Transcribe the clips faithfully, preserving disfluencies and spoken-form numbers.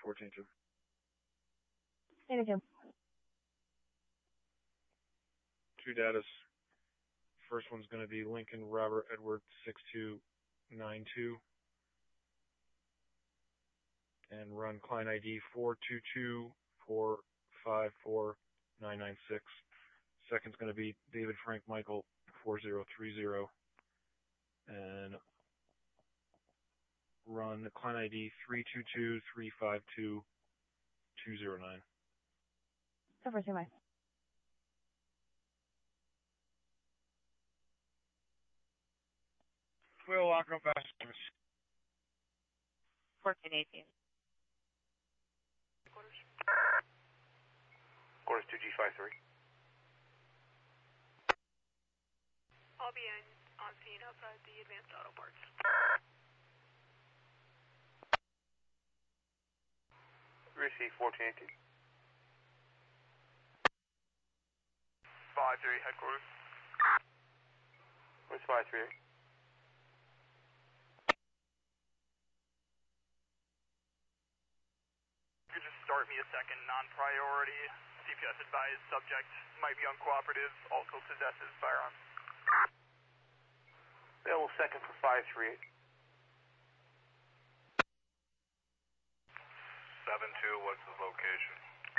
fourteen two. Thank you. Two datas. First one's going to be Lincoln Robert Edward six two nine two. And run client I D four two two four five four nine nine six. Second's going to be David Frank Michael four zero three zero. And run client I D three two two three five two two zero nine. So for two way. Will Walker Fast Service. fourteen eighteen. Quarters. Quarters two G five three. I'll be in on scene outside the Advanced Auto Parts. Receive fourteen eighteen. five three headquarters. Where's five three? You could just start me a second non-priority. C P S advised subject might be uncooperative, also possesses firearms. Available second for five three eight. seven two, what's the location?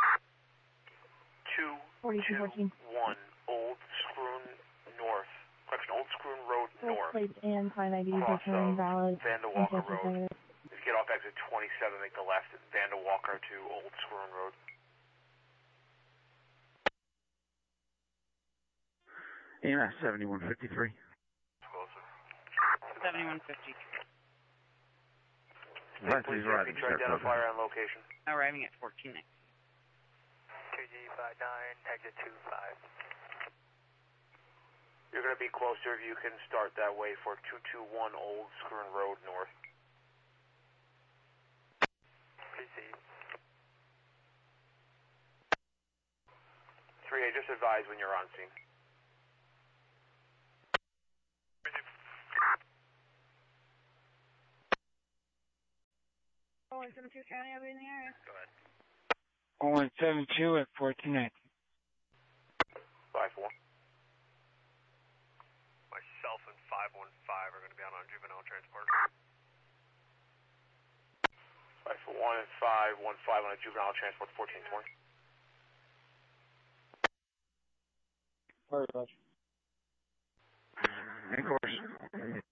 two forty-two fourteen. one Old Scroon North. Correction, Old Scroon Road Full North. plates and client I D Cross return of valid. Vanda Walker Road. If you get off exit twenty-seven, make the left at Vanda Walker to Old Scroon Road. A M S seventy-one fifty-three. Closer. seventy-one fifty-three. Right, Please please ride. repeat your identifier on location. Arriving at fourteen next. two G five nine, exit two five. You're going to be closer if you can start that way for two two one Old Scroon Road North. Receive. three A, just advise when you're on scene. Oh, one seven two County, I'll be in the area. Go ahead. one seven two at fourteen nineteen. five four. Myself and five one five are going to be out on juvenile transport. five four one and five one five on a juvenile transport fourteen twenty. All right, Roger. Of course.